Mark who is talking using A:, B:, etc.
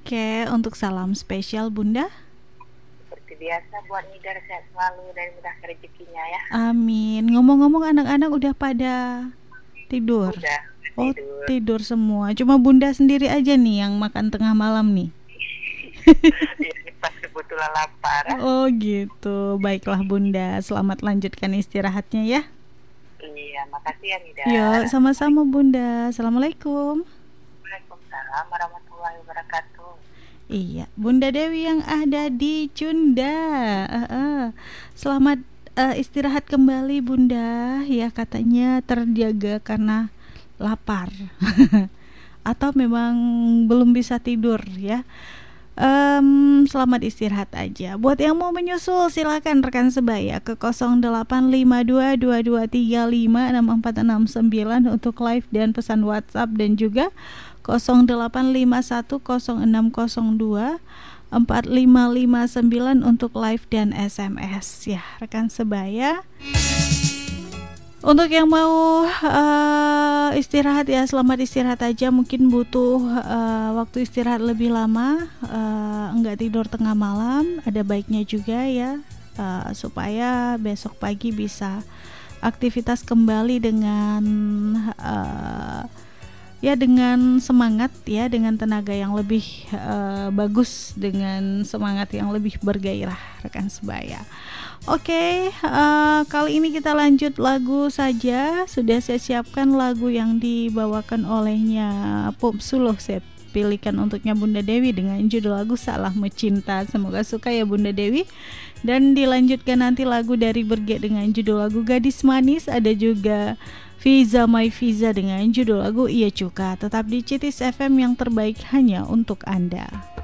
A: Oke, untuk salam spesial Bunda.
B: Seperti biasa buat Nidar sehat selalu dan mudahkan rezekinya ya.
A: Amin. Ngomong-ngomong anak-anak udah pada tidur?
B: Udah
A: Oh,
B: tidur.
A: tidur semua. Cuma Bunda sendiri aja nih yang makan tengah malam nih.
B: Ini pas kebetulan lapar.
A: Oh gitu. Baiklah Bunda, selamat lanjutkan istirahatnya ya.
B: Iya, makasih ya Nidar.
A: Yuk, sama-sama Bunda. Assalamualaikum.
B: Waalaikumsalam warahmatullahi wabarakatuh.
A: Iya, Bunda Dewi yang ada di Cunda. Selamat istirahat kembali Bunda. Ya katanya terjaga karena lapar atau memang belum bisa tidur ya. Selamat istirahat aja. Buat yang mau menyusul silakan rekan sebaya ke 085222356469 untuk live dan pesan WhatsApp, dan juga 085106024559 untuk live dan SMS ya rekan sebaya. Untuk yang mau istirahat ya selamat istirahat aja. Mungkin butuh waktu istirahat lebih lama, enggak tidur tengah malam, ada baiknya juga ya, supaya besok pagi bisa aktivitas kembali dengan dengan semangat ya, dengan tenaga yang lebih bagus, dengan semangat yang lebih bergairah rekan sebaya. Oke, kali ini kita lanjut lagu saja. Sudah saya siapkan lagu yang dibawakan olehnya Pop Suluh. Saya pilihkan untuknya Bunda Dewi dengan judul lagu Salahmu Cinta. Semoga suka ya Bunda Dewi. Dan dilanjutkan nanti lagu dari Berge dengan judul lagu Gadis Manis. Ada juga Fiza My Fiza dengan judul lagu Iya Cuka. Tetap di Citis FM, yang terbaik hanya untuk Anda.